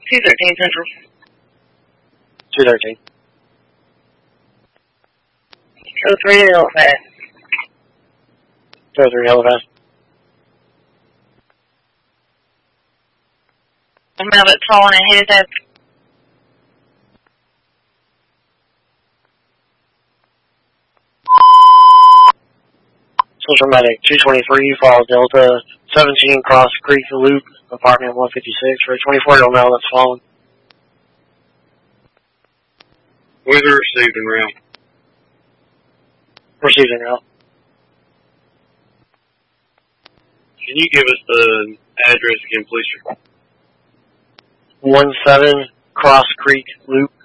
213 Central. 213. Go 3 Halifax. Go 3 Halifax. I'm out at falling ahead of Central Medic 223, follow Delta 17, Cross Creek Loop, apartment 156, for 24, don't know that's fallen. With a receiving route. Receiving route. Can you give us the address again, please? 17 Cross Creek Loop,